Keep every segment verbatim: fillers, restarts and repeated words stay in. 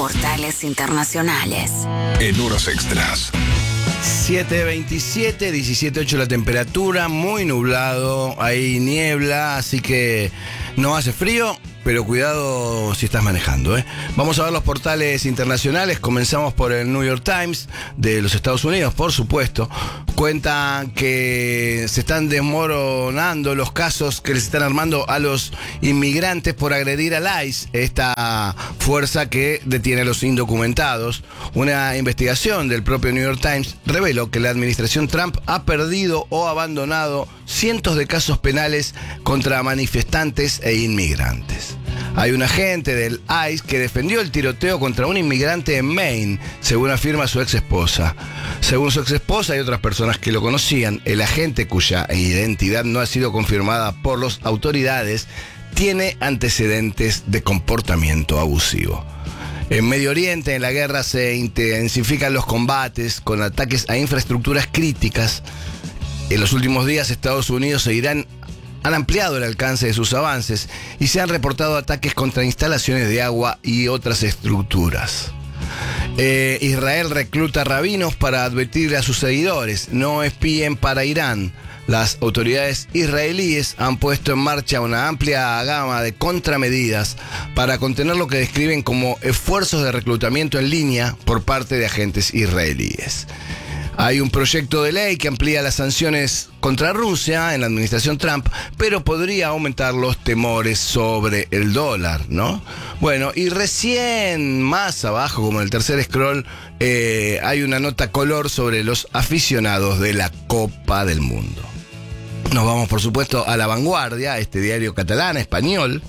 Portales internacionales. En horas extras. siete veintisiete, diecisiete ocho la temperatura, muy nublado, hay niebla, así que no hace frío, pero cuidado si estás manejando, ¿eh? Vamos a ver los portales internacionales. Comenzamos por el New York Times de los Estados Unidos, por supuesto. Cuentan que se están desmoronando los casos que les están armando a los inmigrantes por agredir al ICE, esta fuerza que detiene a los indocumentados. Una investigación del propio New York Times reveló que la administración Trump ha perdido o abandonado cientos de casos penales contra manifestantes e inmigrantes. Hay un agente del ICE que defendió el tiroteo contra un inmigrante en Maine, según afirma su ex esposa. Según su ex esposa y otras personas que lo conocían, el agente, cuya identidad no ha sido confirmada por las autoridades, tiene antecedentes de comportamiento abusivo. En Medio Oriente, en la guerra, se intensifican los combates con ataques a infraestructuras críticas. En los últimos días, Estados Unidos e Irán han ampliado el alcance de sus avances y se han reportado ataques contra instalaciones de agua y otras estructuras. Eh, Israel recluta rabinos para advertirle a sus seguidores: no espíen para Irán. Las autoridades israelíes han puesto en marcha una amplia gama de contramedidas para contener lo que describen como esfuerzos de reclutamiento en línea por parte de agentes israelíes. Hay un proyecto de ley que amplía las sanciones contra Rusia en la administración Trump, pero podría aumentar los temores sobre el dólar, ¿no? Bueno, y recién más abajo, como en el tercer scroll, eh, hay una nota color sobre los aficionados de la Copa del Mundo. Nos vamos, por supuesto, a La Vanguardia, este diario catalán, español,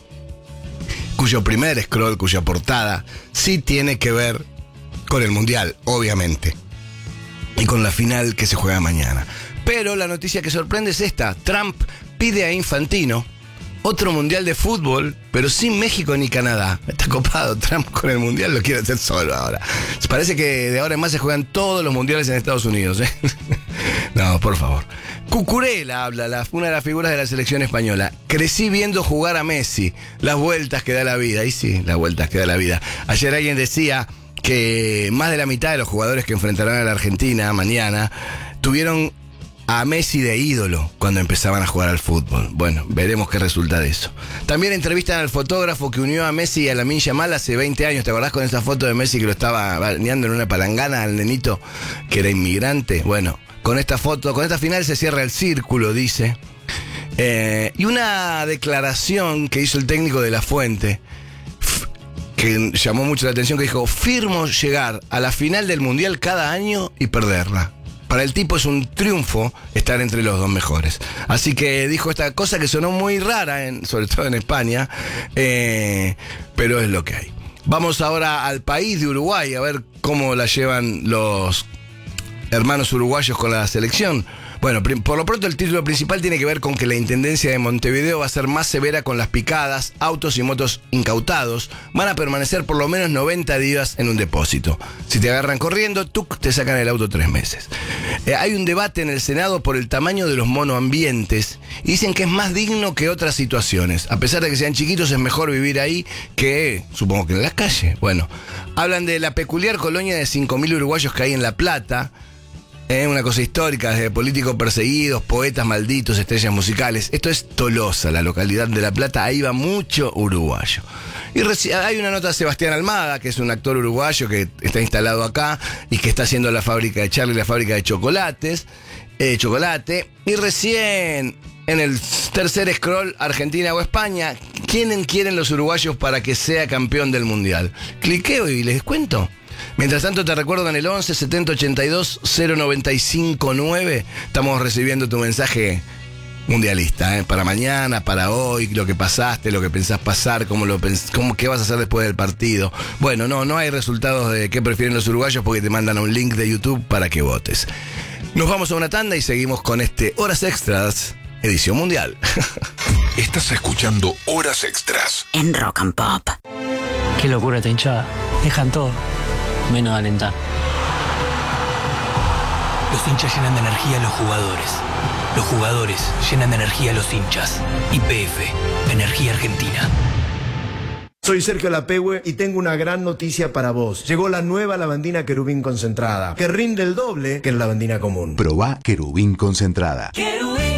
cuyo primer scroll, cuya portada, sí tiene que ver con el Mundial, obviamente, y con la final que se juega mañana. Pero la noticia que sorprende es esta: Trump pide a Infantino otro mundial de fútbol, pero sin México ni Canadá. Está copado Trump con el mundial, lo quiere hacer solo ahora. Parece que de ahora en más se juegan todos los mundiales en Estados Unidos, ¿eh? No, por favor. Cucurella habla, la, una de las figuras de la selección española. Crecí viendo jugar a Messi, las vueltas que da la vida. Y sí, las vueltas que da la vida. Ayer alguien decía que más de la mitad de los jugadores que enfrentarán a la Argentina mañana tuvieron a Messi de ídolo cuando empezaban a jugar al fútbol. Bueno, veremos qué resulta de eso. También entrevistan al fotógrafo que unió a Messi y a Lamine Yamal hace veinte años. ¿Te acordás con esa foto de Messi que lo estaba bañando en una palangana al nenito que era inmigrante? Bueno, con esta foto, con esta final se cierra el círculo, dice. Eh, y una declaración que hizo el técnico de La Fuente, que llamó mucho la atención, que dijo: firmo llegar a la final del Mundial cada año y perderla. Para el tipo es un triunfo estar entre los dos mejores. Así que dijo esta cosa que sonó muy rara, en, sobre todo en España, eh, pero es lo que hay. Vamos ahora al país de Uruguay a ver cómo la llevan los hermanos uruguayos con la selección. Bueno, por lo pronto el título principal tiene que ver con que la Intendencia de Montevideo va a ser más severa con las picadas. Autos y motos incautados van a permanecer por lo menos noventa días en un depósito. Si te agarran corriendo, tuc, te sacan el auto tres meses. Eh, hay un debate en el Senado por el tamaño de los monoambientes y dicen que es más digno que otras situaciones. A pesar de que sean chiquitos, es mejor vivir ahí que, supongo que en la calle. Bueno, hablan de la peculiar colonia de cinco mil uruguayos que hay en La Plata. Eh, una cosa histórica, de políticos perseguidos, poetas malditos, estrellas musicales. Esto es Tolosa, la localidad de La Plata. Ahí va mucho uruguayo. Y reci- hay una nota de Sebastián Almada, que es un actor uruguayo que está instalado acá y que está haciendo la fábrica de Charlie, la fábrica de chocolates, eh, chocolate. Y recién, en el tercer scroll, Argentina o España, ¿quién quieren los uruguayos para que sea campeón del mundial? Cliqueo y les cuento. Mientras tanto, te recuerdo en el once setenta ochenta y dos cero noventa y cinco nueve estamos recibiendo tu mensaje mundialista, ¿eh? Para mañana, para hoy, lo que pasaste, lo que pensás pasar, cómo lo pens- cómo, qué vas a hacer después del partido. Bueno, no, no hay resultados de qué prefieren los uruguayos porque te mandan un link de YouTube para que votes. Nos vamos a una tanda y seguimos con este Horas Extras, edición mundial. Estás escuchando Horas Extras en Rock and Pop. Qué locura esta hinchada. Dejan todo, menos alentar. Los hinchas llenan de energía a los jugadores. Los jugadores llenan de energía a los hinchas. Y P F, Energía Argentina. Soy Sergio Lapehue y tengo una gran noticia para vos. Llegó la nueva lavandina Querubín concentrada, que rinde el doble que la lavandina común. Probá Querubín concentrada. Querubín.